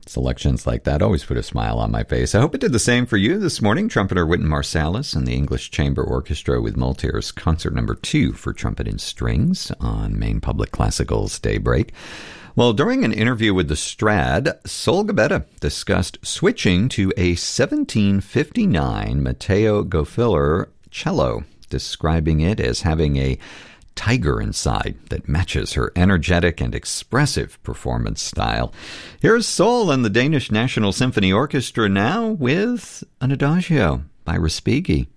Selections like that always put a smile on my face. I hope it did the same for you this morning. Trumpeter Wynton Marsalis and the English Chamber Orchestra with Moltier's Concert No. 2 for trumpet and strings on Maine Public Classical's Daybreak. Well, during an interview with the Strad, Sol Gabetta discussed switching to a 1759 Matteo Gofiller cello, describing it as having a tiger inside that matches her energetic and expressive performance style. Here's Sol and the Danish National Symphony Orchestra now with an Adagio by Respighi.